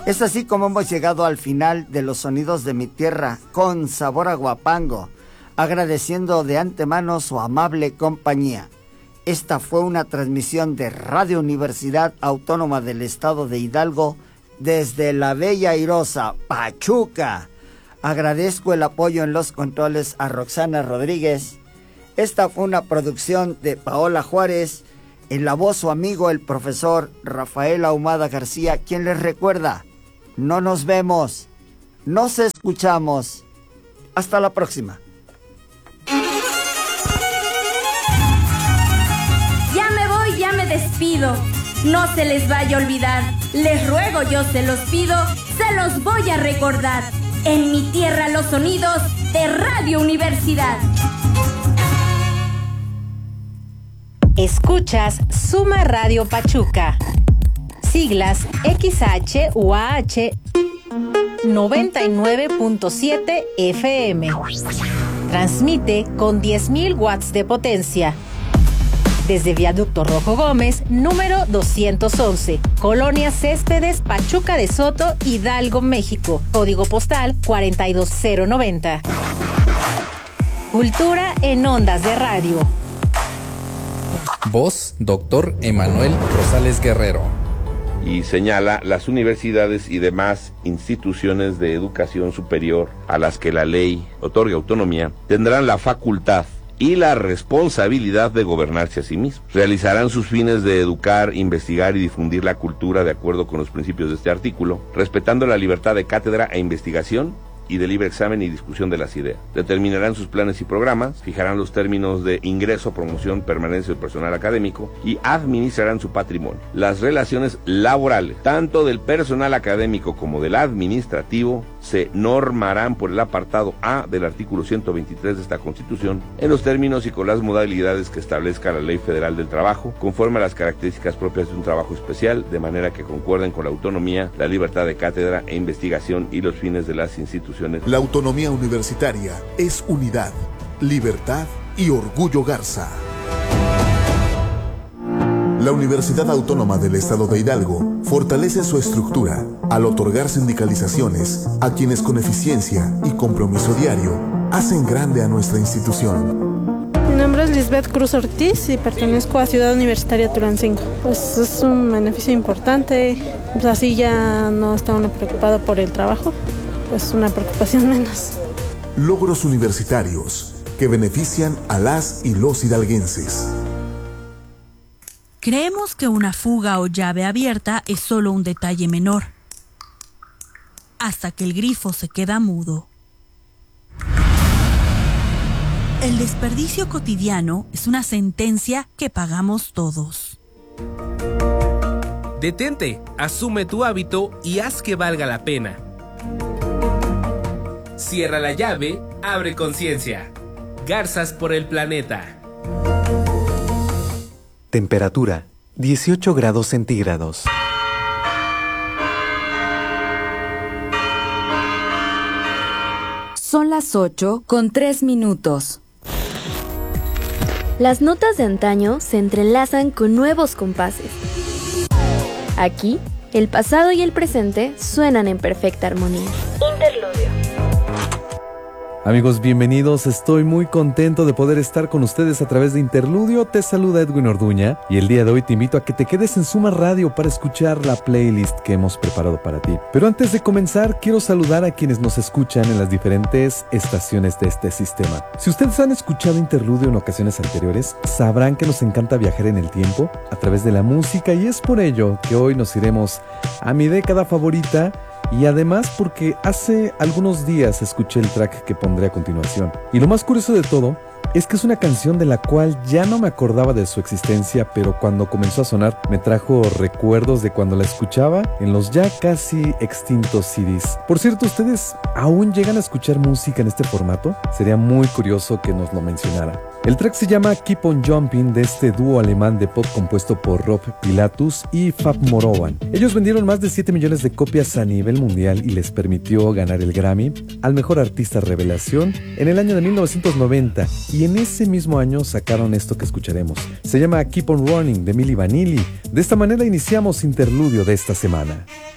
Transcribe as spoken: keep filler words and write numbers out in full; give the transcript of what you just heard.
Es así como hemos llegado al final de los sonidos de mi tierra con sabor a Huapango, agradeciendo de antemano su amable compañía. Esta fue una transmisión de Radio Universidad Autónoma del Estado de Hidalgo desde la bella airosa Pachuca. Agradezco el apoyo en los controles a Roxana Rodríguez. Esta fue una producción de Paola Juárez. En la voz su amigo el profesor Rafael Ahumada García, quien les recuerda, no nos vemos, nos escuchamos. Hasta la próxima. Ya me voy, ya me despido. No se les vaya a olvidar. Les ruego, yo se los pido, se los voy a recordar. En mi tierra los sonidos de Radio Universidad. Escuchas Suma Radio Pachuca. Siglas X H U A H noventa y nueve punto siete F M. Transmite con diez mil watts de potencia. Desde Viaducto Rojo Gómez, número doscientos once, Colonia Céspedes, Pachuca de Soto, Hidalgo, México. Código postal cuarenta y dos cero noventa. Cultura en ondas de radio. Voz, doctor Emanuel Rosales Guerrero. Y señala las universidades y demás instituciones de educación superior a las que la ley otorga autonomía tendrán la facultad y la responsabilidad de gobernarse a sí mismos. Realizarán sus fines de educar, investigar y difundir la cultura de acuerdo con los principios de este artículo, respetando la libertad de cátedra e investigación y de libre examen y discusión de las ideas. Determinarán sus planes y programas, fijarán los términos de ingreso, promoción, permanencia del personal académico y administrarán su patrimonio. Las relaciones laborales, tanto del personal académico como del administrativo, se normarán por el apartado A del artículo ciento veintitrés de esta Constitución, en los términos y con las modalidades que establezca la Ley Federal del Trabajo, conforme a las características propias de un trabajo especial, de manera que concuerden con la autonomía, la libertad de cátedra e investigación y los fines de las instituciones. La autonomía universitaria es unidad, libertad y orgullo Garza. La Universidad Autónoma del Estado de Hidalgo fortalece su estructura al otorgar sindicalizaciones a quienes con eficiencia y compromiso diario hacen grande a nuestra institución. Mi nombre es Lisbeth Cruz Ortiz y pertenezco a Ciudad Universitaria Tulancingo. Pues es un beneficio importante, pues así ya no está uno preocupado por el trabajo, pues una preocupación menos. Logros universitarios que benefician a las y los hidalguenses. Creemos que una fuga o llave abierta es solo un detalle menor, hasta que el grifo se queda mudo. El desperdicio cotidiano es una sentencia que pagamos todos. Detente, asume tu hábito y haz que valga la pena. Cierra la llave, abre conciencia. Garzas por el planeta. Temperatura, dieciocho grados centígrados. Son las ocho con tres minutos. Las notas de antaño se entrelazan con nuevos compases. Aquí, el pasado y el presente suenan en perfecta armonía. Interludio. Amigos, bienvenidos. Estoy muy contento de poder estar con ustedes a través de Interludio. Te saluda Edwin Orduña y el día de hoy te invito a que te quedes en Suma Radio para escuchar la playlist que hemos preparado para ti. Pero antes de comenzar, quiero saludar a quienes nos escuchan en las diferentes estaciones de este sistema. Si ustedes han escuchado Interludio en ocasiones anteriores, sabrán que nos encanta viajar en el tiempo a través de la música, y es por ello que hoy nos iremos a mi década favorita. Y además porque hace algunos días escuché el track que pondré a continuación. Y lo más curioso de todo es que es una canción de la cual ya no me acordaba de su existencia, pero cuando comenzó a sonar me trajo recuerdos de cuando la escuchaba en los ya casi extintos C Ds. Por cierto, ¿ustedes aún llegan a escuchar música en este formato? Sería muy curioso que nos lo mencionara. El track se llama Keep on Jumping, de este dúo alemán de pop compuesto por Rob Pilatus y Fab Morovan. Ellos vendieron más de siete millones de copias a nivel mundial y les permitió ganar el Grammy al mejor artista revelación en el año de mil novecientos noventa, y en ese mismo año sacaron esto que escucharemos. Se llama Keep on Running, de Milli Vanilli. De esta manera iniciamos Interludio de esta semana.